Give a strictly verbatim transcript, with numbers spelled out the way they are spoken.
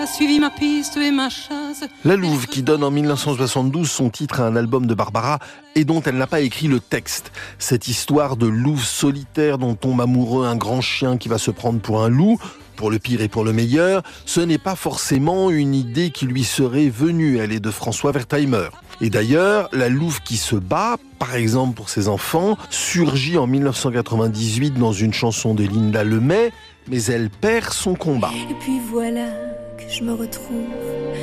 a suivi ma piste et ma chasse. La Louve, qui donne en dix-neuf cent soixante-douze son titre à un album de Barbara et dont elle n'a pas écrit le texte. Cette histoire de louve solitaire dont tombe amoureux un grand chien qui va se prendre pour un loup, pour le pire et pour le meilleur, ce n'est pas forcément une idée qui lui serait venue. Elle est de François Wertheimer. Et d'ailleurs, la louve qui se bat, par exemple pour ses enfants, surgit en dix-neuf cent quatre-vingt-dix-huit dans une chanson de Linda Lemay, mais elle perd son combat. Et puis voilà que je me retrouve